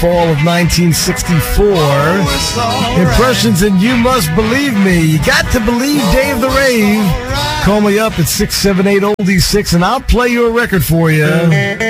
fall of 1964. Impressions and You Must Believe Me. You got to believe Dave the Rave. Call me up at 678-OLDIE-6 and I'll play your record for you.